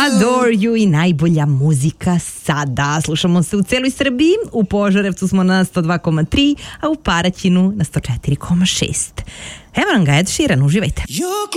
Adore You i najbolja muzika sada. Slušamo se u celoj Srbiji, u Požarevcu smo na 102,3, a u Paraćinu na 104,6. Evo nam ga Ed Sheeran, uživajte.